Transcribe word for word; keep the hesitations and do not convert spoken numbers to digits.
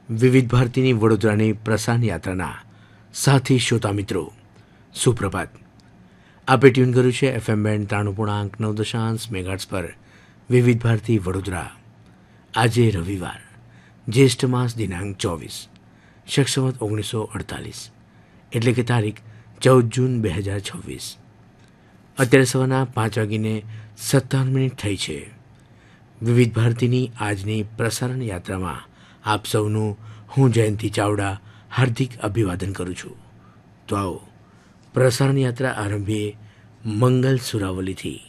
વિવિધ ભારતીની વડોદરાની પ્રસાન યાત્રાના સાથી શ્રોતા મિત્રો, સુપ્રભાત. આપે ટ્યુન કર્યું છે એફએમ બેન્ડ ત્રાણું પૂર્ણાંક નવ દશાંશ મેગાટ્સ પર વિવિધ ભારતી વડોદરા. આજે રવિવાર, જ્યેષ્ઠ માસ દિનાંક ચોવીસ, શકસવત ઓગણીસો અડતાલીસ, એટલે કે તારીખ ચૌદ જૂન બે હજાર છવ્વીસ. અત્યારે સવારના પાંચ વાગીને સત્તાવન મિનિટ થઈ છે. વિવિધ ભારતીની આજની પ્રસારણ યાત્રામાં આપ સૌનું હું જયંતિ ચાવડા હાર્દિક અભિવાદન કરું છું. તો આવો પ્રસારણ યાત્રા આરંભીએ મંગલ સુરાવલીથી.